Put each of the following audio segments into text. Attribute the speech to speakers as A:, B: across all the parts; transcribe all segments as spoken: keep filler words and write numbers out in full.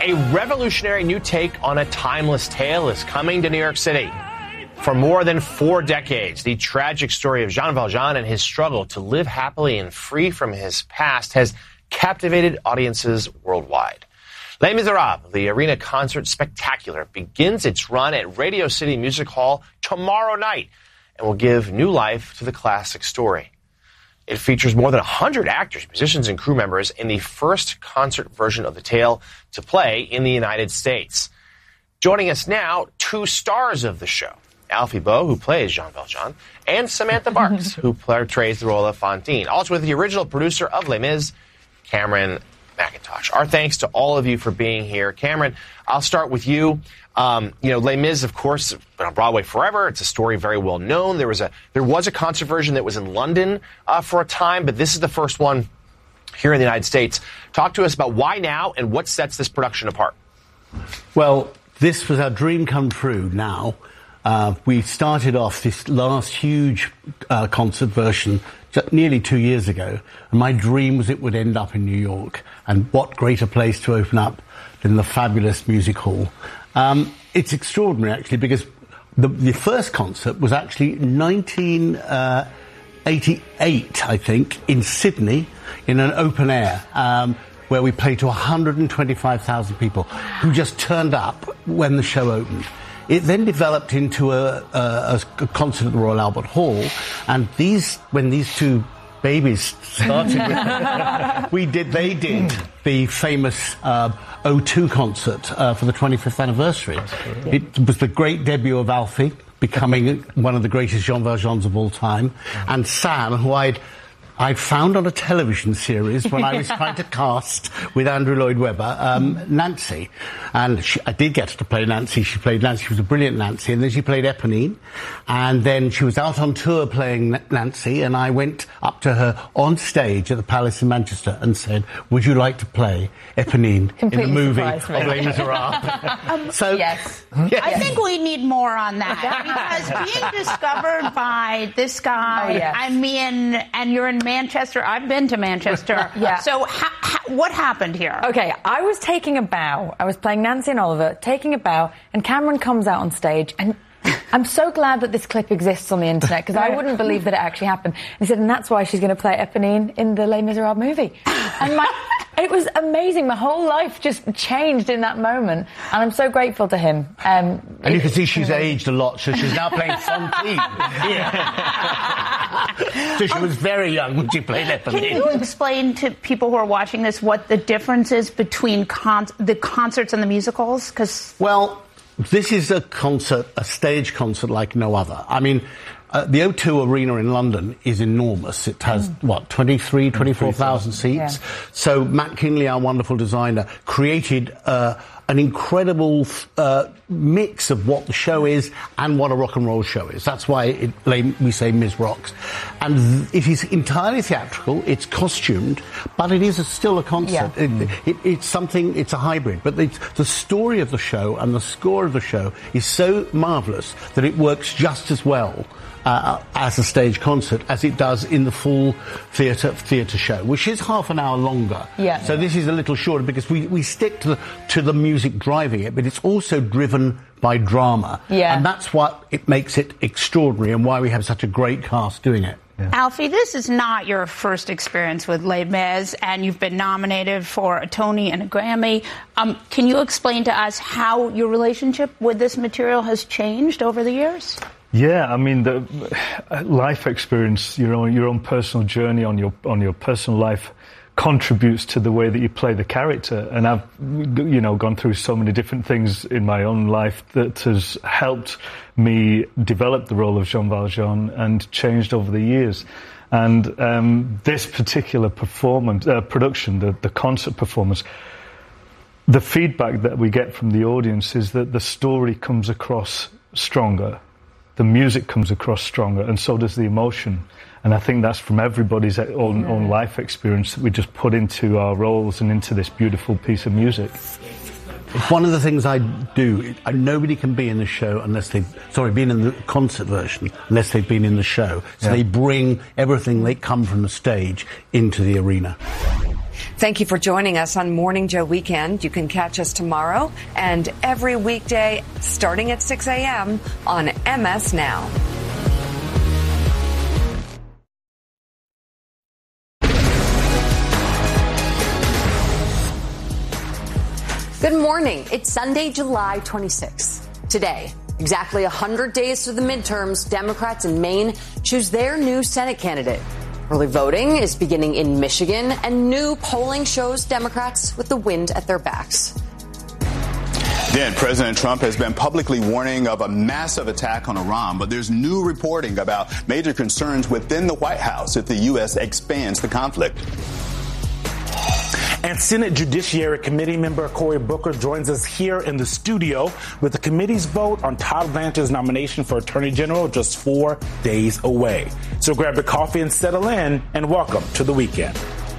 A: A revolutionary new take on a timeless tale is coming to New York City. For more than four decades, the tragic story of Jean Valjean and his struggle to live happily and free from his past has captivated audiences worldwide. Les Miserables, the Arena Concert Spectacular, begins its run at Radio City Music Hall tomorrow night and will give new life to the classic story. It features more than one hundred actors, musicians, and crew members in the first concert version of the tale to play in the United States. Joining us now, two stars of the show. Alfie Boe, who plays Jean Valjean, and Samantha Barks, who portrays the role of Fantine. Also with the original producer of Les Mis, Cameron Mackintosh. Our thanks to all of you for being here. Cameron, I'll start with you. Um, you know, Les Mis, of course, been on Broadway forever. It's a story very well known. There was a there was a concert version that was in London uh, for a time, but this is the first one here in the United States. Talk to us about why now and what sets this production apart.
B: Well, this was our dream come true now. Uh, we started off this last huge uh, concert version just nearly two years ago, and my dream was it would end up in New York. And what greater place to open up than the fabulous music hall. Um, it's extraordinary, actually, because the, the first concert was actually nineteen eighty-eight, I think, in Sydney, in an open air, um, where we played to one hundred twenty-five thousand people who just turned up when the show opened. It then developed into a, a, a concert at the Royal Albert Hall, and these, when these two babies started, we did, they did the famous uh, O two concert uh, for the twenty-fifth anniversary. It was the great debut of Alfie, becoming one of the greatest Jean Valjeans of all time, and Sam, who I'd I'd found on a television series when I was trying to cast with Andrew Lloyd Webber, um, Nancy. And she, I did get her to play Nancy. She played Nancy. She was a brilliant Nancy. And then she played Eponine. And then she was out on tour playing Nancy. And I went up to her on stage at the Palace in Manchester and said, would you like to play Eponine
C: Completely
B: in the movie of
C: surprised me.
B: Les Miserables?
C: um,
D: So,
C: yes.
D: yes. I think we need more on that. Because being discovered by this guy,
C: Oh, yes.
D: I mean, and you're in Manchester. I've been to Manchester.
C: Yeah.
D: So ha- ha- what happened here?
C: Okay, I was taking a bow. I was playing Nancy and Oliver, taking a bow, and Cameron comes out on stage, and I'm so glad that this clip exists on the internet, because I wouldn't believe that it actually happened. And he said, and that's why she's going to play Eponine in the Les Miserables movie. And my, it was amazing. My whole life just changed in that moment, and I'm so grateful to him. Um,
B: And you
C: it,
B: can see she's aged a lot, so she's now playing Fantine. Yeah. So she was very young when she played Eponine.
D: Can you explain to people who are watching this what the difference is between con- the concerts and the musicals? Because
B: Well, this is a concert, a stage concert like no other. I mean, uh, the O two Arena in London is enormous. It has, mm. what, twenty-three, twenty-four thousand seats?
C: Yeah.
B: So Matt Kinley, our wonderful designer, created uh, an incredible uh, mix of what the show is and what a rock and roll show is. That's why it, we say Miz Rocks. And it is entirely theatrical, it's costumed, but it is a, still a concert.
C: Yeah.
B: It, it, it's something, it's a hybrid. But the, the story of the show and the score of the show is so marvellous that it works just as well Uh, as a stage concert as it does in the full theatre theatre show, which is half an hour longer.
C: Yeah.
B: So this is a little shorter because we, we stick to the, to the music driving it, but it's also driven by drama.
C: Yeah.
B: And that's what it makes it extraordinary and why we have such a great cast doing it.
D: Yeah. Alfie, this is not your first experience with Les Mis, and you've been nominated for a Tony and a Grammy. Um, can you explain to us how your relationship with this material has changed over the years?
E: Yeah, I mean, the life experience, your own, your own personal journey on your on your personal life contributes to the way that you play the character. And I've, you know, gone through so many different things in my own life that has helped me develop the role of Jean Valjean and changed over the years. And um, this particular performance, uh, production, the, the concert performance, the feedback that we get from the audience is that the story comes across stronger. The music comes across stronger, and so does the emotion. And I think that's from everybody's own, own life experience that we just put into our roles and into this beautiful piece of music.
B: One of the things I do, I, nobody can be in the show unless they've, sorry, been in the concert version, unless they've been in the show. So
E: yeah.
B: they bring everything they come from the stage into the arena.
F: Thank you for joining us on Morning Joe Weekend. You can catch us tomorrow and every weekday starting at six a.m. on M S Now.
G: Good morning. It's Sunday, July twenty-sixth. Today, exactly one hundred days to the midterms, Democrats in Maine choose their new Senate candidate. Early voting is beginning in Michigan, and new polling shows Democrats with the wind at their backs.
H: Then President Trump has been publicly warning of a massive attack on Iran, but there's new reporting about major concerns within the White House if the U S expands the conflict.
I: And Senate Judiciary Committee member Cory Booker joins us here in the studio with the committee's vote on Todd Blanchard's nomination for Attorney General just four days away. So grab your coffee and settle in, and welcome to the weekend.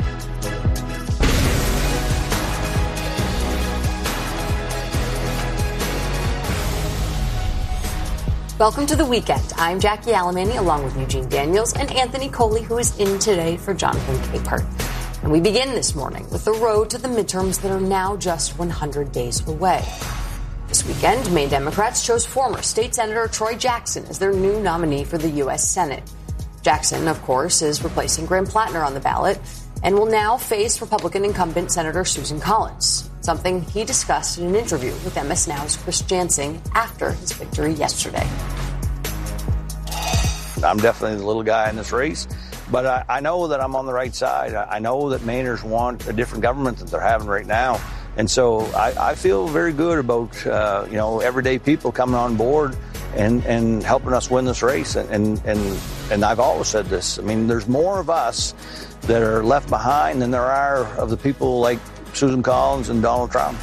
G: Welcome to the weekend. I'm Jackie Alemany, along with Eugene Daniels and Anthony Coley, who is in today for Jonathan Capehart. And we begin this morning with the road to the midterms that are now just one hundred days away. This weekend, Maine Democrats chose former State Senator Troy Jackson as their new nominee for the U S Senate. Jackson, of course, is replacing Graham Plattner on the ballot and will now face Republican incumbent Senator Susan Collins, something he discussed in an interview with M S Now's Chris Jansing after his victory yesterday.
J: I'm definitely the little guy in this race. But I, I know that I'm on the right side. I, I know that Mainers want a different government that they're having right now. And so I, I feel very good about, uh, you know, everyday people coming on board and, and helping us win this race. And, and, and I've always said this. I mean, there's more of us that are left behind than there are of the people like Susan Collins and Donald Trump.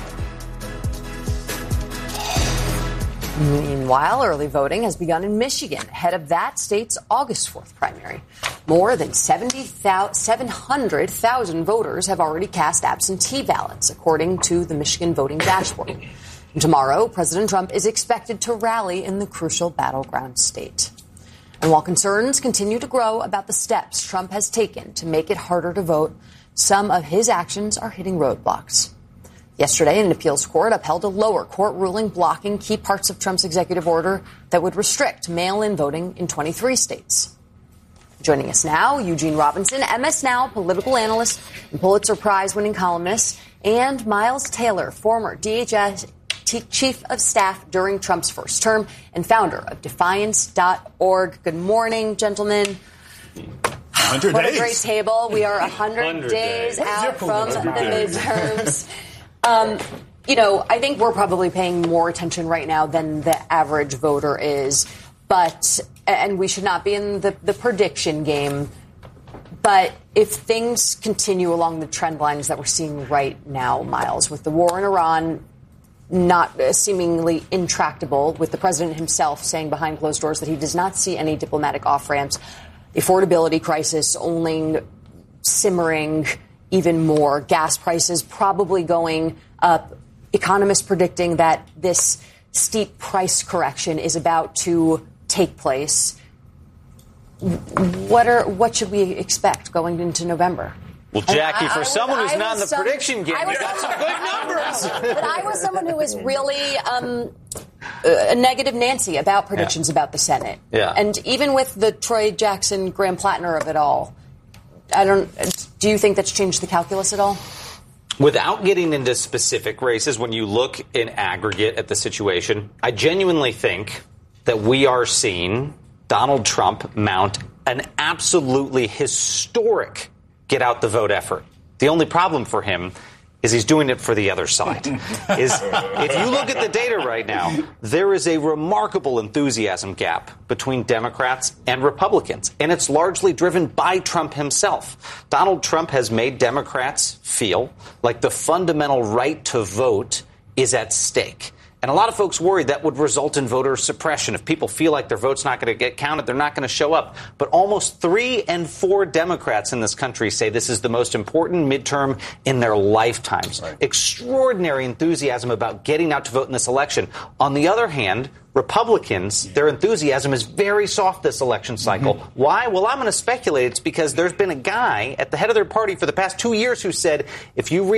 G: Meanwhile, early voting has begun in Michigan ahead of that state's August fourth primary. More than seven hundred thousand voters have already cast absentee ballots, according to the Michigan voting dashboard. And tomorrow, President Trump is expected to rally in the crucial battleground state. And while concerns continue to grow about the steps Trump has taken to make it harder to vote, some of his actions are hitting roadblocks. Yesterday, an appeals court upheld a lower court ruling blocking key parts of Trump's executive order that would restrict mail-in voting in twenty-three states. Joining us now, Eugene Robinson, M S Now political analyst and Pulitzer Prize-winning columnist, and Miles Taylor, former D H S chief of staff during Trump's first term and founder of Defiance dot org. Good morning, gentlemen.
H: one hundred
G: what
H: days.
G: A great table. We are one hundred days, days out from the midterms. Um, you know, I think we're probably paying more attention right now than the average voter is, but, and we should not be in the, the prediction game. But if things continue along the trend lines that we're seeing right now, Miles, with the war in Iran not uh, seemingly intractable, with the president himself saying behind closed doors that he does not see any diplomatic off-ramps, the affordability crisis only simmering even more, gas prices probably going up, economists predicting that this steep price correction is about to take place. What are what should we expect going into November?
K: Well, Jackie,
G: I,
K: for
G: I
K: someone
G: was,
K: who's not in the
G: some,
K: prediction game, you got some good numbers.
G: But I was someone who was really um, a negative Nancy about predictions yeah. about the Senate.
K: Yeah.
G: And even with the Troy Jackson, Graham Plattner of it all, I don't. Do you think that's changed the calculus at all?
K: Without getting into specific races, when you look in aggregate at the situation, I genuinely think that we are seeing Donald Trump mount an absolutely historic get-out-the-vote effort. The only problem for him is he's doing it for the other side. is if you look at the data right now, there is a remarkable enthusiasm gap between Democrats and Republicans, and it's largely driven by Trump himself. Donald Trump has made Democrats feel like the fundamental right to vote is at stake. And a lot of folks worry that would result in voter suppression. If people feel like their vote's not going to get counted, they're not going to show up. But almost three and four Democrats in this country say this is the most important midterm in their lifetimes. Right. Extraordinary enthusiasm about getting out to vote in this election. On the other hand, Republicans, their enthusiasm is very soft this election cycle. Mm-hmm. Why? Well, I'm going to speculate it's because there's been a guy at the head of their party for the past two years who said, if you read